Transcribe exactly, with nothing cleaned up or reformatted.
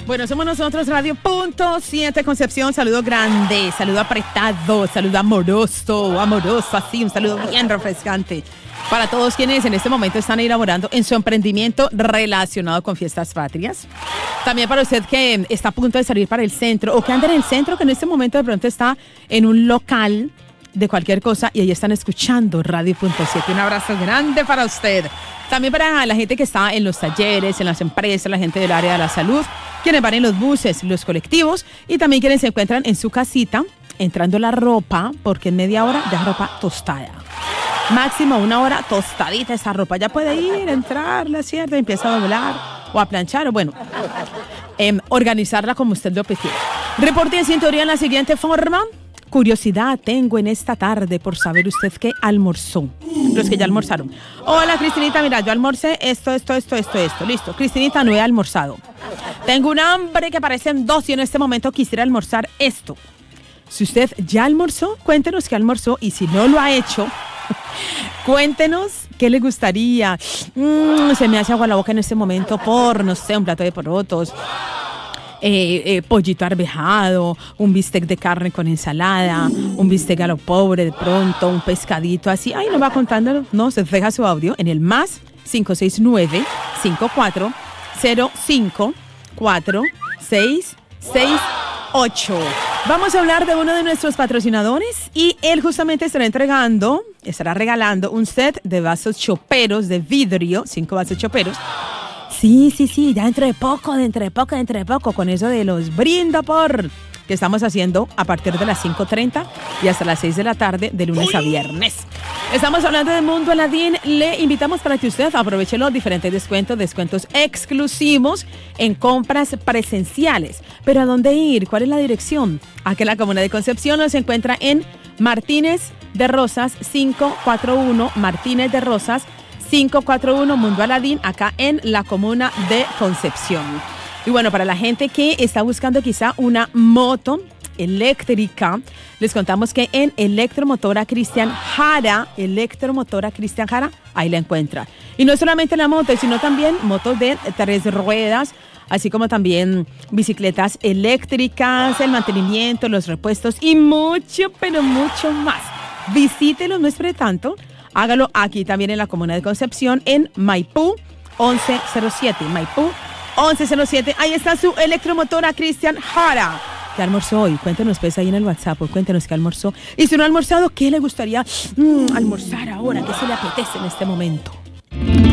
Bueno, somos nosotros, Radio Punto siete Concepción. Saludo grande, saludo apretado, saludo amoroso, amoroso, así, un saludo bien refrescante para todos quienes en este momento están elaborando en su emprendimiento relacionado con fiestas patrias. También para usted que está a punto de salir para el centro o que anda en el centro, que en este momento de pronto está en un local de cualquier cosa y ahí están escuchando Radio Punto siete. Un abrazo grande para usted. También para la gente que está en los talleres, en las empresas, la gente del área de la salud, quienes van en los buses, los colectivos y también quienes se encuentran en su casita entrando la ropa, porque en media hora ya ropa tostada. Máximo una hora tostadita esa ropa. Ya puede ir, entrarla, ¿cierto? Empieza a doblar o a planchar o bueno, eh, organizarla como usted lo prefiere. Reporte de sintonía en la siguiente forma. Curiosidad tengo en esta tarde por saber usted qué almorzó. Los que ya almorzaron. Hola, Cristinita, mira, yo almorcé esto, esto, esto, esto, esto. Listo, Cristinita, no he almorzado. Tengo un hambre que parecen dos y en este momento quisiera almorzar esto. Si usted ya almorzó, cuéntenos qué almorzó y si no lo ha hecho, cuéntenos qué le gustaría. Mm, se me hace agua la boca en este momento por, no sé, un plato de porotos. Eh, eh, pollito arvejado, un bistec de carne con ensalada, un bistec a lo pobre de pronto, un pescadito así. Ay, no va contando, no, se deja su audio en el más cinco seis nueve, cinco cuatro cero cinco, cuatro seis seis ocho. Vamos a hablar de uno de nuestros patrocinadores y él justamente estará entregando, estará regalando un set de vasos choperos de vidrio, cinco vasos choperos. Sí, sí, sí, ya dentro de poco, dentro de poco, dentro de poco, con eso de los brindo por que estamos haciendo a partir de las cinco treinta y hasta las seis de la tarde, de lunes a viernes. Estamos hablando de Mundo Aladín. Le invitamos para que usted aproveche los diferentes descuentos, descuentos exclusivos en compras presenciales. ¿Pero a dónde ir? ¿Cuál es la dirección? Aquí en la Comuna de Concepción nos encuentra en Martínez de Rosas cinco cuatro uno, Martínez de Rosas cinco cuatro uno, Mundo Aladín, acá en la Comuna de Concepción. Y bueno, para la gente que está buscando quizá una moto eléctrica, les contamos que en Electromotora Cristian Jara, Electromotora Cristian Jara, ahí la encuentra. Y no solamente la moto, sino también motos de tres ruedas, así como también bicicletas eléctricas, el mantenimiento, los repuestos y mucho, pero mucho más. Visítelo, no espere tanto. Hágalo aquí también en la Comuna de Concepción, en Maipú once cero siete. Maipú once cero siete. Ahí está su Electromotora Cristian Jara. ¿Qué almorzó hoy? Cuéntenos pues ahí en el WhatsApp. Cuéntenos qué almorzó. Y si no ha almorzado, ¿qué le gustaría mm, almorzar ahora? ¿Qué se le apetece en este momento?